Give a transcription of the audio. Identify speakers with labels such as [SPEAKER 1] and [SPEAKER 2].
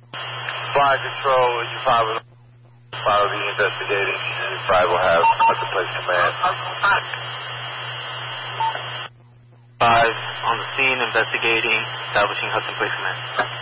[SPEAKER 1] Fire control, you 5 will be investigating, and you 5 will have Hudson Place Command.
[SPEAKER 2] 5 on the scene investigating, establishing Hudson Place Command.